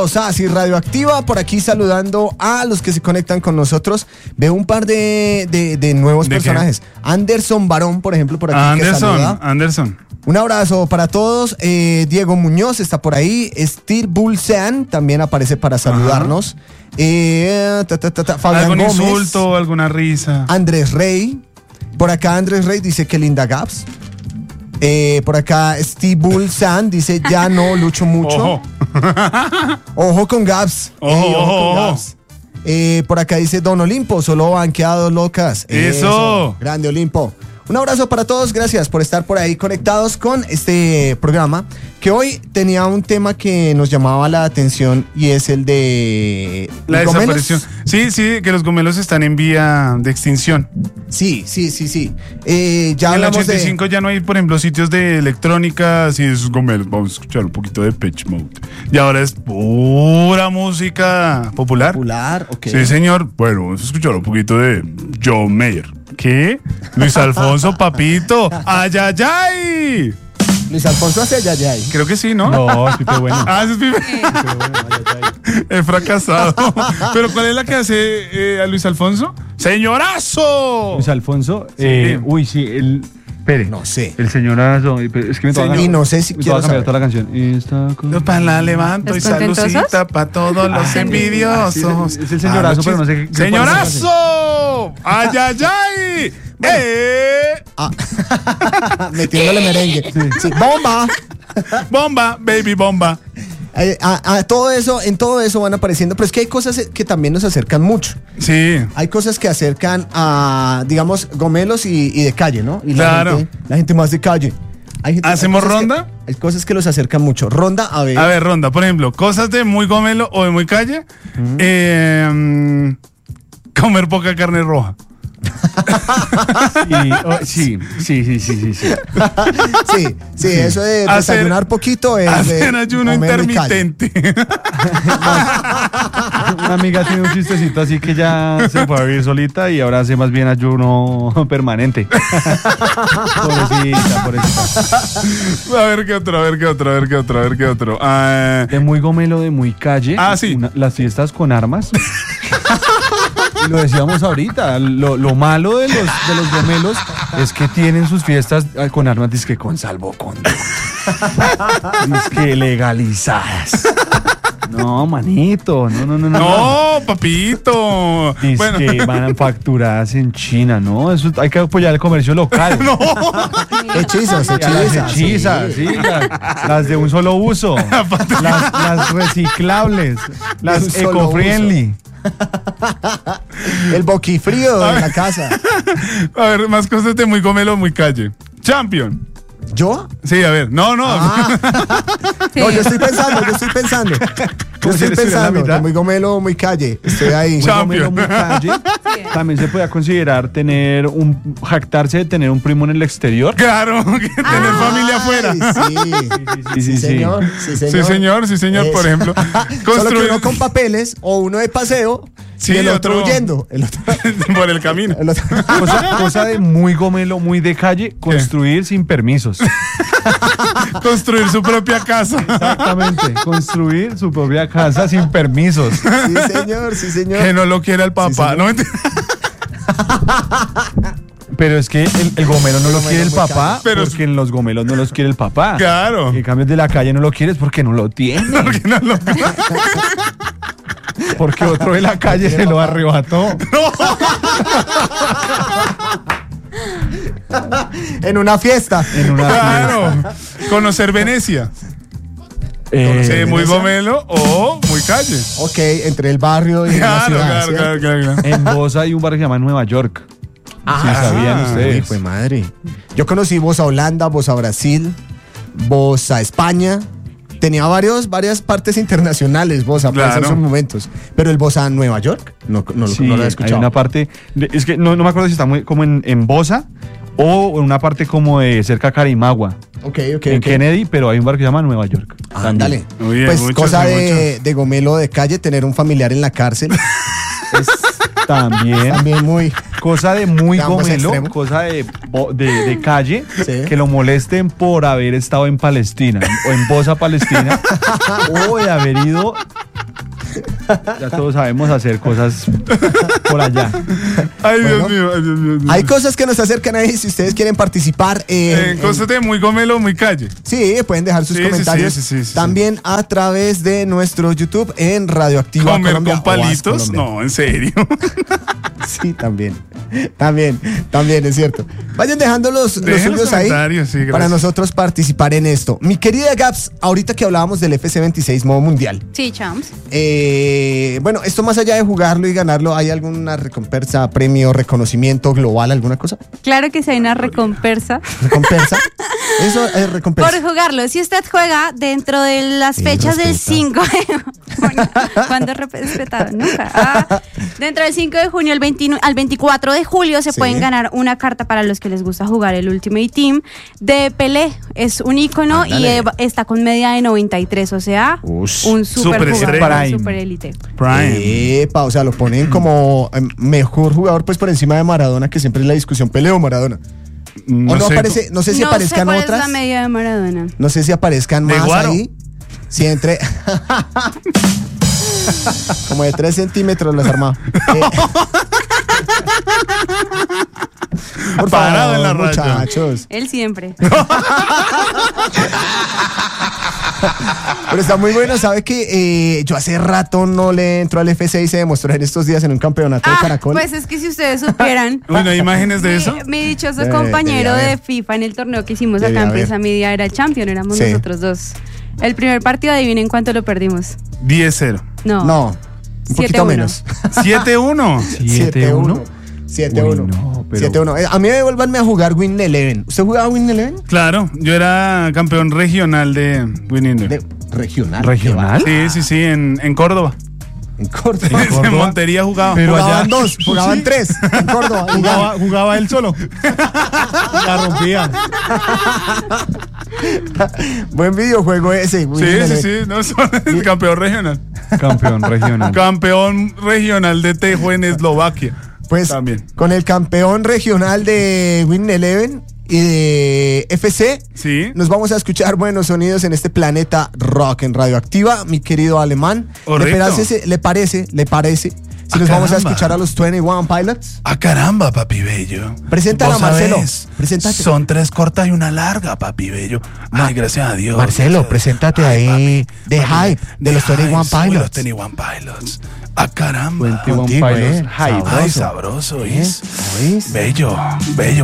conectados a Así Radioactiva, por aquí saludando a los que se conectan con nosotros. Veo un par de nuevos personajes. ¿Qué? Anderson Barón, por ejemplo, por aquí. Anderson. Un abrazo para todos. Diego Muñoz está por ahí. Steve Bulsean también aparece para saludarnos. Fabián ¿Algún Gómez, insulto, alguna risa? Andrés Rey. Por acá Andrés Rey dice que linda Gaps. Por acá Steve Bulsean dice ya no lucho mucho. Ojo con Gaps. Ojo con Gaps. Por acá dice Don Olimpo, solo banqueado locas. Eso. Grande Olimpo. Un abrazo para todos, gracias por estar por ahí conectados con este programa, que hoy tenía un tema que nos llamaba la atención y es el de la desaparición. Sí, que los gomelos están en vía de extinción. Sí. Ya en la 85 ya no hay, por ejemplo, sitios de electrónica, así de esos gomelos. Vamos a escuchar un poquito de Pitch Mode. Y ahora es pura música popular. Popular, ok. Sí, señor. Bueno, vamos a escuchar un poquito de John Mayer. ¿Qué? Luis Alfonso, papito. ¡Ay, ay, ay! Luis Alfonso hace ayayay. Creo que sí, ¿no? No, es Pipe Bueno. Es Pipe. He fracasado. ¿Pero cuál es la que hace a Luis Alfonso? ¡Señorazo! Luis Alfonso. Sí. Uy, sí, Espere. No sé. El señorazo. Es que me toca y no sé si quiero cambiar toda la canción. Para la levanto y salucita para todos los envidiosos. Es el señorazo, pero no sé qué. ¡Señorazo! ¡Ay, ay, ay! Metiéndole merengue. Sí. ¡Bomba! ¡Bomba, baby, bomba! En todo eso van apareciendo, pero es que hay cosas que también nos acercan mucho. Sí. Hay cosas que acercan a, digamos, gomelos y de calle, ¿no? Y claro. La gente más de calle. ¿Hacemos ronda? Hay cosas que los acercan mucho. Ronda, a ver. A ver, ronda. Por ejemplo, cosas de muy gomelo o de muy calle. Comer poca carne roja. Sí, eso de desayunar poquito es hacer ayuno intermitente. Una amiga tiene un chistecito así que ya se fue a vivir solita y ahora hace más bien ayuno permanente. Pobrecita. A ver qué otro. De muy gomelo, de muy calle. Sí. Las fiestas con armas. Lo decíamos ahorita, lo malo de los gomelos es que tienen sus fiestas con armas, dizque con salvoconducto, dizque legalizadas. No, manito, no. No, papito. Dizque manufacturadas en China, ¿no? Eso hay que apoyar el comercio local. No. Hechizas. Sí, las de un solo uso, las reciclables, las eco-friendly. El boquifrío de la casa. A ver, más cosas de muy gomelo, muy calle. Champion. ¿Yo? Sí, a ver. No. Sí. No, yo estoy pensando. Muy gomelo, muy calle. Estoy ahí. Champion. Muy calle. También se podía considerar jactarse de tener un primo en el exterior. Claro, que tener familia afuera. Sí, señor. Sí, señor, por ejemplo. Solo que uno con papeles o uno de paseo. Sí, y el otro huyendo. Por el camino. Cosa de muy gomelo, muy de calle, construir sin permisos. Construir su propia casa. Exactamente, construir su propia casa sin permisos. Sí, señor. Que no lo quiera el papá. No, pero es que el gomelo no lo quiere el papá, porque en los gomelos no los quiere el papá. Claro. En cambio, de la calle no lo quieres porque no lo tiene. Porque otro de la calle se lo arrebató. En una fiesta. Claro. Conocer Venecia. Muy gomelo o muy calle. Ok, entre el barrio y la ciudad. Claro. En Bosa hay un barrio que se llama Nueva York. ¿Sí sabían ustedes? Fue madre. Yo conocí Bosa Holanda, Bosa Brasil, Bosa España. Tenía varias partes internacionales, Bosa, en esos momentos. Pero el Bosa Nueva York, no lo he escuchado. Hay una parte, es que no me acuerdo si está muy como en Bosa o en una parte como de cerca a Carimagua. En Kennedy, pero hay un barrio que se llama Nueva York. Ándale. Pues cosa de gomelo de calle, tener un familiar en la cárcel. Es también muy cosa de muy gomelo, extremo. Cosa de calle, sí. Que lo molesten por haber estado en Palestina o en Bosa, Palestina, o de haber ido Ya todos sabemos hacer cosas por allá. Ay, Bueno, Dios mío, ay, Dios mío. Hay cosas que nos acercan ahí si ustedes quieren participar. Cosas de muy gomelo, muy calle. Sí, pueden dejar sus Sí, comentarios sí. también a través de nuestro YouTube en Radioactiva ¿Comer Colombia con o AS palitos? Colombia. No, en serio. Sí, también es cierto. Vayan dejando los Dejen los suyos ahí comentarios, sí, gracias. para nosotros participar en esto. Mi querida Gaps, ahorita que hablábamos del FC26 modo mundial, Sí, champs. bueno, esto más allá de jugarlo y ganarlo, ¿hay alguna recompensa, premio, reconocimiento global, alguna cosa? Claro que sí hay una recompensa ¿Recompensa? Eso es recompensa. por jugarlo. Si usted juega dentro de las fechas del 5 ¿cuándo respetado? Nunca. Dentro del 5 de junio al 24 de julio se Sí. pueden ganar una carta para los que les gusta jugar el Ultimate Team de Pelé. Es un ícono y Ándale. está con media de 93, o sea, Ush. un super Super jugador, estrella. un super élite. Prime. Epa, o sea, lo ponen como mejor jugador pues por encima de Maradona, que siempre es la discusión, Pelé o Maradona. O no sé. aparece, no sé si No sé aparezcan cuál es otras. la media de Maradona. No sé si aparezcan De más Guaro. ahí. Si entre. Como de 3 centímetros las armaba. Por Parado favor, en la raya. muchachos. Él siempre. Pero está muy bueno. ¿Sabe que yo hace rato no le entro al FC y se demostró en estos días en un campeonato de Caracol? Pues es que si ustedes supieran. Uy, ¿no hay imágenes de eso? Mi dichoso Debe compañero haber. de FIFA en el torneo que hicimos Debe acá en haber. Presa Media era el champion, éramos Sí. nosotros dos. El primer partido, adivinen cuánto lo perdimos. 10-0. No. No, un poquito 7-1. menos. 7-1. 7-1. 7-1. Uy, no, pero- 7-1. A mí me vuelvanme a jugar Win Eleven. ¿Usted jugaba Win Eleven? Claro, yo era campeón regional de Winning. De regional. ¿Regional? Sí, en Córdoba. En Córdoba. En Montería jugaba. Pero Jugaban allá- dos, jugaban tres. En Córdoba. Jugaba él solo. La rompía. Buen videojuego ese. Win Eleven. Sí, no, son el campeón regional. Campeón regional. Campeón regional de Tejo en Eslovaquia. Pues También. con el campeón regional de Win Eleven y de FC, Sí. nos vamos a escuchar buenos sonidos en este planeta rock en Radioactiva, mi querido alemán. Correcto. ¿Le parece? Si nos vamos a caramba. escuchar a los 21 Pilots. Ah, caramba, papi bello. Preséntala, Vos Marcelo. sabés, Preséntate. Son 3 cortas y una larga, papi bello. Ay, gracias a Dios. Marcelo, gracias a Dios. preséntate Ay, ahí papi, de papi, Hype, de los 21 Hype, Pilots. Los 21 Pilots. Ah, caramba. 21 Contigo, Pilots. Hype. Ay, sabroso, ¿oís? ¿Oís? Bello.